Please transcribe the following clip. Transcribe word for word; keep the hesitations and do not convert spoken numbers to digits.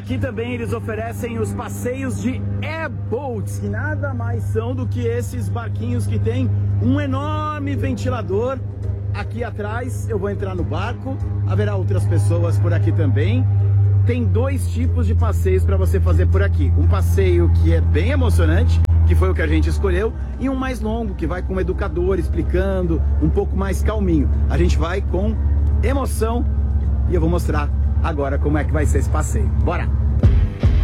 aqui também eles oferecem os passeios de airboats, que nada mais são do que esses barquinhos que tem um enorme ventilador. Aqui atrás eu vou entrar no barco, haverá outras pessoas por aqui também. Tem dois tipos de passeios para você fazer por aqui. Um passeio que é bem emocionante, que foi o que a gente escolheu, e um mais longo, que vai com um educador explicando, um pouco mais calminho. A gente vai com emoção e eu vou mostrar agora como é que vai ser esse passeio. Bora!